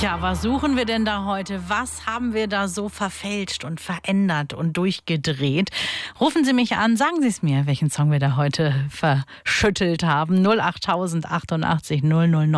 Ja, was suchen wir denn da heute? Was haben wir da so verfälscht und verändert und durchgedreht? Rufen Sie mich an, sagen Sie es mir, welchen Song wir da heute verschüttelt haben. 08000 88 009.